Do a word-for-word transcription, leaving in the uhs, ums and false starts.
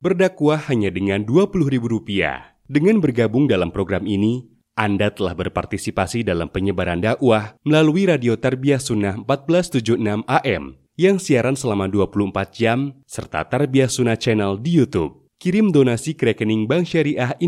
berdakwah hanya dengan dua puluh ribu rupiah. Dengan bergabung dalam program ini, Anda telah berpartisipasi dalam penyebaran dakwah melalui Radio Tarbiyah Sunnah empat belas tujuh puluh enam A M yang siaran selama dua puluh empat jam serta Tarbiyah Sunnah Channel di YouTube. Kirim donasi ke rekening Bank Syariah